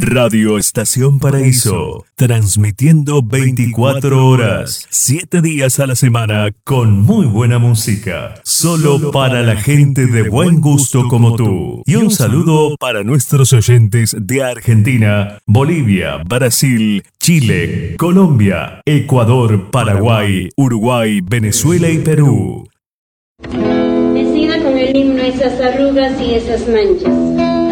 Radio Estación Paraíso, transmitiendo 24 horas, 7 días a la semana, con muy buena música, solo para la gente de buen gusto como tú. Y un saludo para nuestros oyentes de Argentina, Bolivia, Brasil, Chile, Colombia, Ecuador, Paraguay, Uruguay, Venezuela y Perú. Decida con el himno esas arrugas y esas manchas.